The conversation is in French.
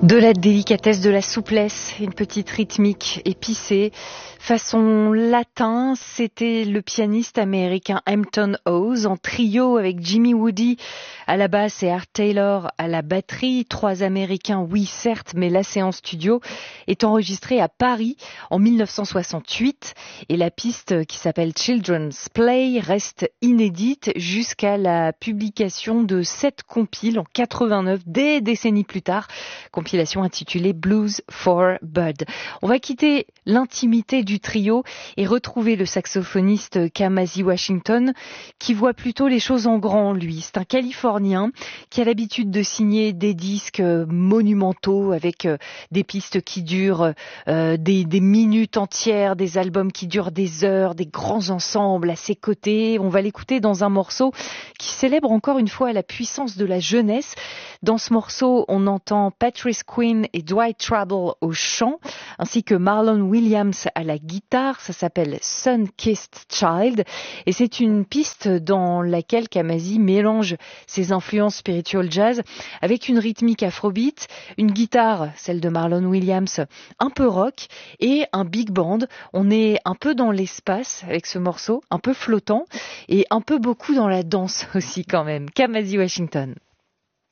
De la délicatesse, de la souplesse, une petite rythmique épicée, façon latin, c'était le pianiste américain Hampton Hawes en trio avec Jimmy Woody à la basse et Art Taylor à la batterie. 3 Américains, oui certes, mais la séance studio est enregistrée à Paris en 1968 et la piste qui s'appelle Children's Play reste inédite jusqu'à la publication de 7 compiles en 89, des décennies plus tard, compilation intitulée Blues for Bud. On va quitter l'intimité du trio et retrouver le saxophoniste Kamasi Washington qui voit plutôt les choses en grand, lui. C'est un Californien qui a l'habitude de signer des disques monumentaux avec des pistes qui durent des minutes entières, des albums qui durent des heures, des grands ensembles à ses côtés. On va l'écouter dans un morceau qui célèbre encore une fois la puissance de la jeunesse. Dans ce morceau, on entend Patrice Quinn et Dwight Trouble au chant, ainsi que Marlon Williams à la guitare. Ça s'appelle Sun-Kissed Child et c'est une piste dans laquelle Kamasi mélange ses influences spiritual jazz avec une rythmique afrobeat, une guitare, celle de Marlon Williams, un peu rock et un big band. On est un peu dans l'espace avec ce morceau, un peu flottant et un peu beaucoup dans la danse aussi quand même. Kamasi Washington.